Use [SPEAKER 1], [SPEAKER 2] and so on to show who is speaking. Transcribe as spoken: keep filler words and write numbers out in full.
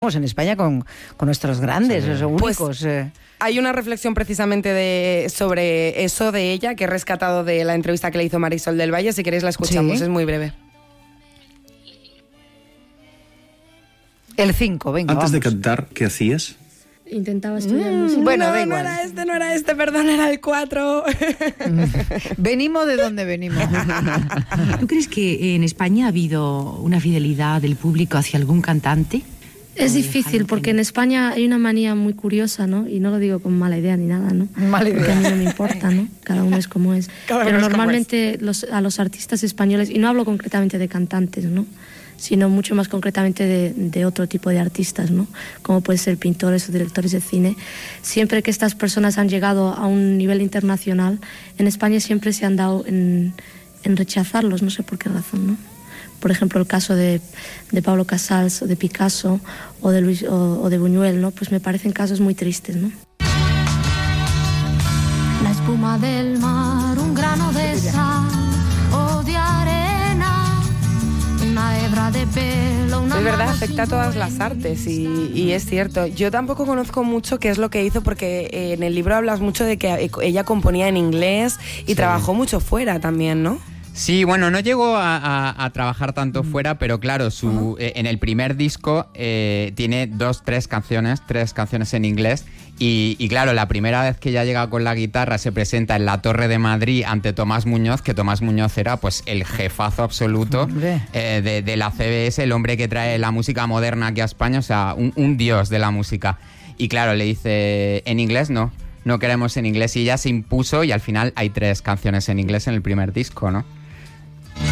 [SPEAKER 1] tenemos en España con, con nuestros grandes,
[SPEAKER 2] Sí.
[SPEAKER 1] los únicos.
[SPEAKER 3] Pues,
[SPEAKER 1] eh.
[SPEAKER 3] Hay una reflexión precisamente de, sobre eso de ella, que he rescatado de la entrevista que le hizo Marisol del Valle. Si queréis la escuchamos,
[SPEAKER 1] Sí.
[SPEAKER 3] es muy breve.
[SPEAKER 1] El cinco, venga,
[SPEAKER 4] Antes de
[SPEAKER 1] vamos.
[SPEAKER 4] cantar, ¿qué hacías?
[SPEAKER 5] Intentaba estudiar
[SPEAKER 1] Mm,
[SPEAKER 5] música.
[SPEAKER 1] bueno,
[SPEAKER 3] no,
[SPEAKER 1] da
[SPEAKER 3] no
[SPEAKER 1] igual.
[SPEAKER 3] era este, no era este, perdón, era el cuatro.
[SPEAKER 1] Venimos de donde venimos.
[SPEAKER 6] ¿Tú crees que en España ha habido una fidelidad del público hacia algún cantante?
[SPEAKER 5] Es difícil porque en España hay una manía muy curiosa, ¿no? Y no lo digo con mala idea ni nada, ¿no?
[SPEAKER 1] Mala
[SPEAKER 5] Porque a
[SPEAKER 1] idea.
[SPEAKER 5] mí no me importa, ¿no? Cada uno es como es.
[SPEAKER 3] Cada
[SPEAKER 5] Pero
[SPEAKER 3] uno es como
[SPEAKER 5] normalmente los, a los artistas españoles, y no hablo concretamente de cantantes, ¿no? Sino mucho más concretamente de, de otro tipo de artistas, ¿no? Como pueden ser pintores o directores de cine. Siempre que estas personas han llegado a un nivel internacional, en España siempre se han dado en, en rechazarlos, no sé por qué razón, ¿no? Por ejemplo, el caso de, de Pablo Casals, o de Picasso, o de, Luis, o, o de Buñuel, ¿no? Pues me parecen casos muy tristes, ¿no?
[SPEAKER 7] La espuma del mar, un grano de sal o de arena, una hebra de pelo, una
[SPEAKER 3] Es verdad,
[SPEAKER 7] mano
[SPEAKER 3] afecta a
[SPEAKER 7] sin
[SPEAKER 3] todas las artes y, y es cierto. Yo tampoco conozco mucho qué es lo que hizo porque eh, en el libro hablas mucho de que ella componía en inglés y
[SPEAKER 2] Sí.
[SPEAKER 3] trabajó mucho fuera también, ¿no?
[SPEAKER 2] Sí, bueno, no llegó a, a- a trabajar tanto fuera, pero claro, su, eh, en el primer disco eh, tiene dos, tres canciones, tres canciones en inglés. Y, y claro, la primera vez que ella llega con la guitarra se presenta en la Torre de Madrid ante Tomás Muñoz, que Tomás Muñoz era pues el jefazo absoluto
[SPEAKER 1] Hombre.
[SPEAKER 2] eh, de, de la C B S, el hombre que trae la música moderna aquí a España, o sea, un, un dios de la música. Y claro, le dice, en inglés no, no queremos en inglés. Y ella se impuso y al final hay tres canciones en inglés en el primer disco, ¿no?